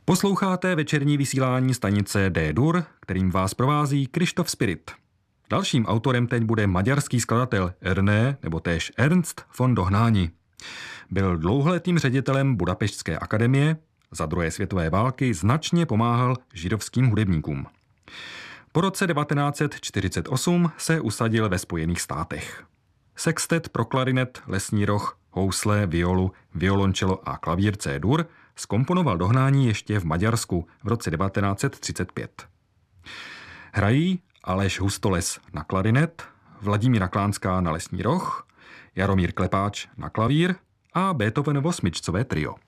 Posloucháte večerní vysílání stanice D-Dur, kterým vás provází Krištof Spirit. Dalším autorem teď bude maďarský skladatel Ernő, nebo též Ernst von Dohnányi. Byl dlouholetým ředitelem Budapešťské akademie, za druhé světové války značně pomáhal židovským hudebníkům. Po roce 1948 se usadil ve Spojených státech. Sextet pro klarinet, lesní roh, housle, violu, violončelo a klavír C-dur zkomponoval Dohnányi ještě v Maďarsku v roce 1935. Hrají Aleš Hustoles na klarinet, Vladimíra Klánská na lesní roh, Jaromír Klepáč na klavír a Beethovenovo smyčcové trio.